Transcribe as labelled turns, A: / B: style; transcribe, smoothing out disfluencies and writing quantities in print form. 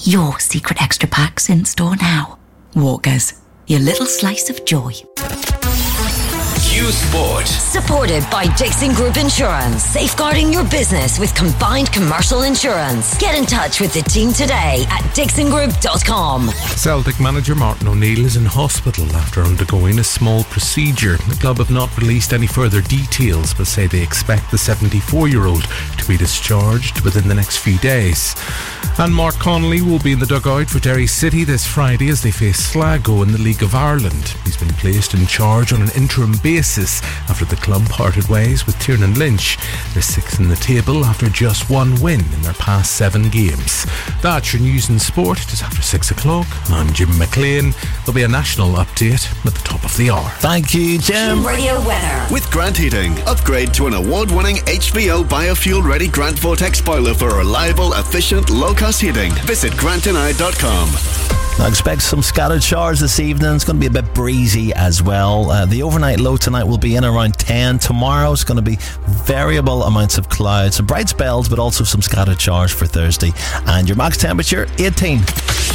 A: Your secret extra pack's in store now. Walkers, your little slice of joy.
B: Q Sport.
C: Supported by Dixon Group Insurance. Safeguarding your business with combined commercial insurance. Get in touch with the team today at dixongroup.com.
D: Celtic manager Martin O'Neill is in hospital after undergoing a small procedure. The club have not released any further details, but say they expect the 74-year-old to be discharged within the next few days. And Mark Connolly will be in the dugout for Derry City this Friday as they face Sligo in the League of Ireland. He's been placed in charge on an interim basis after the club parted ways with Tiernan Lynch. They're sixth in the table after just one win in their past 7 games. That's your news and sport just after 6 o'clock. I'm Jim McLean. There'll be a national update at the top of the hour.
E: Thank you, Jim.
C: Radio weather.
F: With Grant Heating, upgrade to an award-winning HVO biofuel-ready Grant Vortex boiler for reliable, efficient, low-cost heating. Visit grantandI.com.
E: I expect some scattered showers this evening. It's going to be a bit breezy as well. The overnight low tonight will be in around 10. Tomorrow it's going to be variable amounts of clouds, some bright spells, but also some scattered showers for Thursday. And your max temperature, 18.